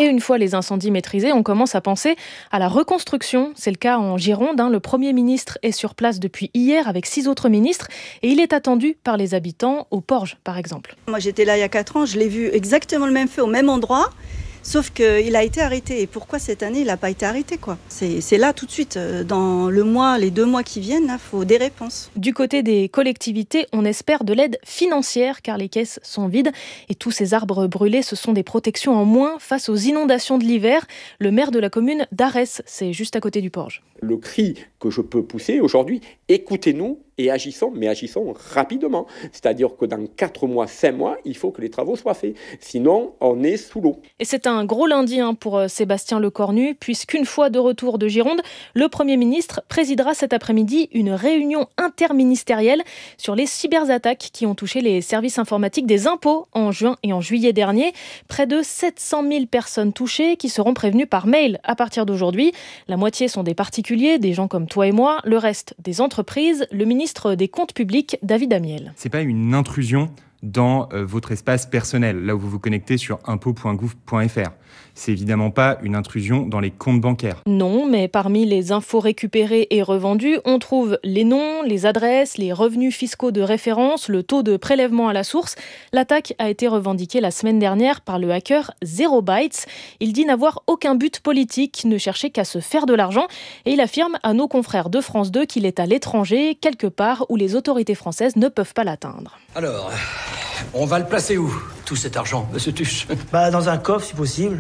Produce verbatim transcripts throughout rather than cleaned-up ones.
Et une fois les incendies maîtrisés, on commence à penser à la reconstruction. C'est le cas en Gironde. Hein. Le Premier ministre est sur place depuis hier avec six autres ministres et il est attendu par les habitants au Porge, par exemple. Moi, j'étais là il y a quatre ans, je l'ai vu exactement le même feu au même endroit. Sauf qu'il a été arrêté. Et pourquoi cette année, il n'a pas été arrêté quoi ? c'est, c'est là tout de suite. Dans le mois, les deux mois qui viennent, il faut des réponses. Du côté des collectivités, on espère de l'aide financière car les caisses sont vides. Et tous ces arbres brûlés, ce sont des protections en moins face aux inondations de l'hiver. Le maire de la commune d'Arès, c'est juste à côté du Porge. Le cri que je peux pousser aujourd'hui, écoutez-nous et agissons, mais agissons rapidement. C'est-à-dire que dans quatre mois, cinq mois, il faut que les travaux soient faits. Sinon, on est sous l'eau. Et c'est un gros lundi hein, pour Sébastien Lecornu, puisqu'une fois de retour de Gironde, le Premier ministre présidera cet après-midi une réunion interministérielle sur les cyberattaques qui ont touché les services informatiques des impôts en juin et en juillet dernier. Près de sept cent mille personnes touchées qui seront prévenues par mail à partir d'aujourd'hui. La moitié sont des particuliers, des gens comme toi et moi, le reste des entreprises. Le ministre des Comptes publics, David Amiel. C'est pas une intrusion dans euh, votre espace personnel, là où vous vous connectez sur impôts point gouv point f r. C'est évidemment pas une intrusion dans les comptes bancaires. Non, mais parmi les infos récupérées et revendues, on trouve les noms, les adresses, les revenus fiscaux de référence, le taux de prélèvement à la source. L'attaque a été revendiquée la semaine dernière par le hacker Zero Bytes. Il dit n'avoir aucun but politique, ne chercher qu'à se faire de l'argent. Et il affirme à nos confrères de France deux qu'il est à l'étranger, quelque part où les autorités françaises ne peuvent pas l'atteindre. Alors, on va le placer où, tout cet argent, monsieur Tuche ? Bah, dans un coffre, si possible.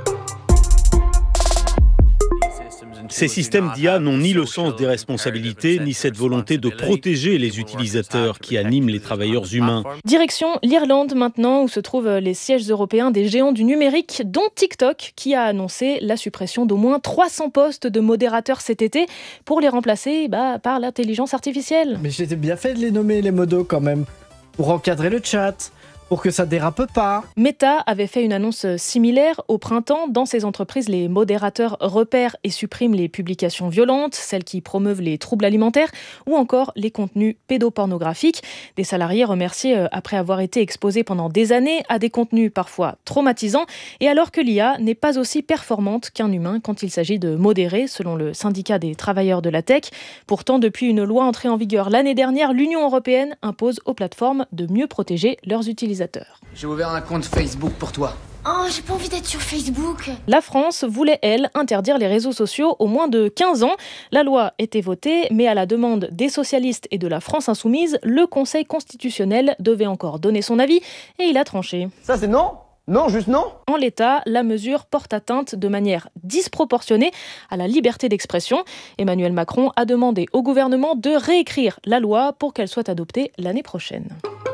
Ces systèmes d'I A n'ont ni le sens des responsabilités, ni cette volonté de protéger les utilisateurs qui animent les travailleurs humains. Direction l'Irlande maintenant, où se trouvent les sièges européens des géants du numérique, dont TikTok, qui a annoncé la suppression d'au moins trois cents postes de modérateurs cet été pour les remplacer bah, par l'intelligence artificielle. Mais j'étais bien fait de les nommer, les modos, quand même, pour encadrer le chat, pour que ça dérape pas. Meta avait fait une annonce similaire au printemps. Dans ces entreprises, les modérateurs repèrent et suppriment les publications violentes, celles qui promeuvent les troubles alimentaires ou encore les contenus pédopornographiques. Des salariés remerciés après avoir été exposés pendant des années à des contenus parfois traumatisants et alors que l'I A n'est pas aussi performante qu'un humain quand il s'agit de modérer, selon le syndicat des travailleurs de la tech. Pourtant, depuis une loi entrée en vigueur l'année dernière, l'Union européenne impose aux plateformes de mieux protéger leurs utilisateurs. J'ai ouvert un compte Facebook pour toi. Oh, j'ai pas envie d'être sur Facebook. La France voulait, elle, interdire les réseaux sociaux aux moins de quinze ans. La loi était votée, mais à la demande des socialistes et de la France insoumise, le Conseil constitutionnel devait encore donner son avis et il a tranché. Ça, c'est non ? Non, juste non ? En l'état, la mesure porte atteinte de manière disproportionnée à la liberté d'expression. Emmanuel Macron a demandé au gouvernement de réécrire la loi pour qu'elle soit adoptée l'année prochaine.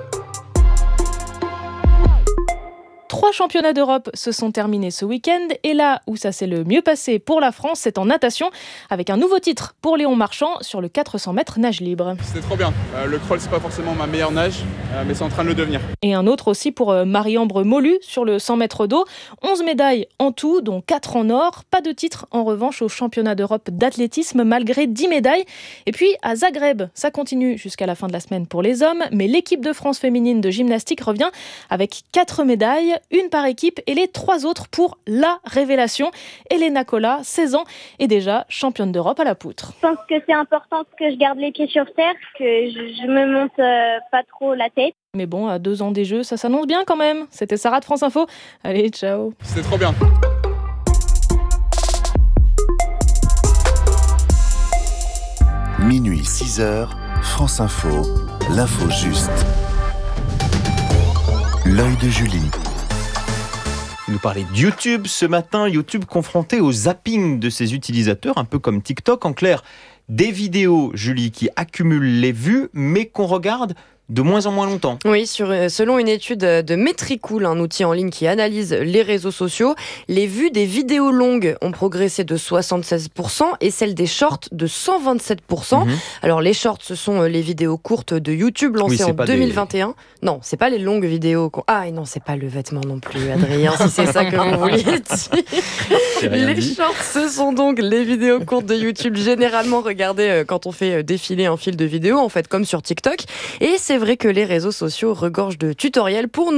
Trois championnats d'Europe se sont terminés ce week-end et là où ça s'est le mieux passé pour la France, c'est en natation avec un nouveau titre pour Léon Marchand sur le quatre cents mètres nage libre. C'était trop bien. Euh, le crawl, c'est pas forcément ma meilleure nage, euh, mais c'est en train de le devenir. Et un autre aussi pour euh, Marie-Ambre Molu sur le cent mètres d'eau. onze médailles en tout, dont quatre en or. Pas de titre en revanche au championnat d'Europe d'athlétisme malgré dix médailles. Et puis à Zagreb, ça continue jusqu'à la fin de la semaine pour les hommes, mais l'équipe de France féminine de gymnastique revient avec quatre médailles. Une par équipe et les trois autres pour la révélation. Elena Cola, seize ans, est déjà championne d'Europe à la poutre. Je pense que c'est important que je garde les pieds sur terre, que je, je me monte euh, pas trop la tête. Mais bon, à deux ans des Jeux, ça s'annonce bien quand même. C'était Sarah de France Info. Allez, ciao. C'était trop bien. Minuit, six heures, France Info, l'info juste. L'œil de Julie. Vous nous parlez de YouTube ce matin, YouTube confronté au zapping de ses utilisateurs, un peu comme TikTok. En clair, des vidéos, Julie, qui accumulent les vues, mais qu'on regarde de moins en moins longtemps. Oui, sur, selon une étude de Metricool, un outil en ligne qui analyse les réseaux sociaux, les vues des vidéos longues ont progressé de soixante-seize pour cent et celles des shorts de cent vingt-sept pour cent. Mmh. Alors les shorts, ce sont les vidéos courtes de YouTube lancées oui, en deux mille vingt et un. Des... Non, c'est pas les longues vidéos. Ah et non, c'est pas le vêtement non plus, Adrien, si c'est ça que vous vouliez dire. Les dit. Shorts, ce sont donc les vidéos courtes de YouTube, généralement regardées quand on fait défiler un fil de vidéos, en fait, comme sur TikTok. Et c'est C'est vrai que les réseaux sociaux regorgent de tutoriels pour nous.